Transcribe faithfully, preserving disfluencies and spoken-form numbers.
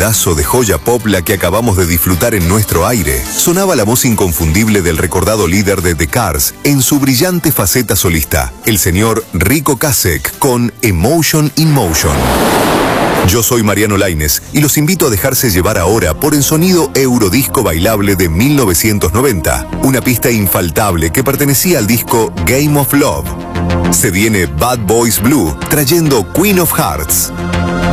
pedazo de joya pop la que acabamos de disfrutar en nuestro aire. Sonaba la voz inconfundible del recordado líder de The Cars en su brillante faceta solista, el señor Rico Ocasek, con Emotion in Motion. Yo soy Mariano Laínez y los invito a dejarse llevar ahora por el sonido eurodisco bailable de mil novecientos noventa, una pista infaltable que pertenecía al disco Game of Love. Se viene Bad Boys Blue trayendo Queen of Hearts.